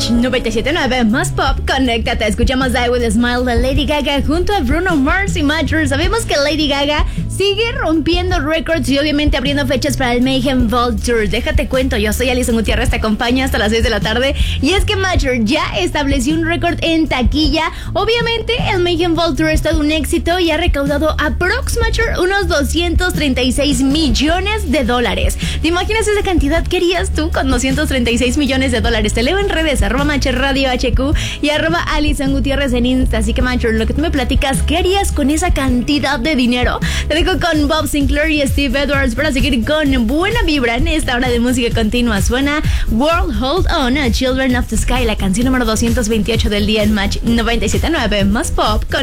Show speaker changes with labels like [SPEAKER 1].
[SPEAKER 1] Match 97.9 más pop, conéctate. Escuchamos Die With A Smile de Lady Gaga junto a Bruno Mars y Matcher. Sabemos que Lady Gaga sigue rompiendo récords y obviamente abriendo fechas para el Mayhem Vault Tour. Déjate cuento, yo soy Alison Gutiérrez, te acompaño hasta las 6 de la tarde. Y es que Matcher ya estableció un récord en taquilla. Obviamente el Mayhem Vault Tour es todo un éxito y ha recaudado Matcher unos 236 millones de dólares. ¿Te imaginas esa cantidad? ¿Qué harías tú con 236 millones de dólares? Te leo en redes, @Matcher Radio HQ y @Alison Gutiérrez en Insta. Así que Matcher, lo que tú me platicas, ¿qué harías con esa cantidad de dinero? Te dejo con Bob Sinclair y Steve Edwards para seguir con buena vibra en esta hora de música continua. Suena World Hold On, Children of the Sky, la canción número 228 del día en Match 97.9 más pop con